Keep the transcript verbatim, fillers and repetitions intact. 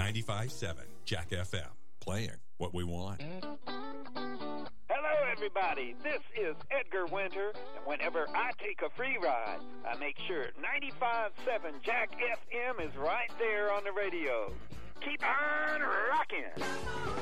ninety-five point seven Jack F M, playing what we want. Hello, everybody. This is Edgar Winter, and whenever I take a free ride, I make sure ninety-five point seven Jack F M is right there on the radio. Keep on rocking.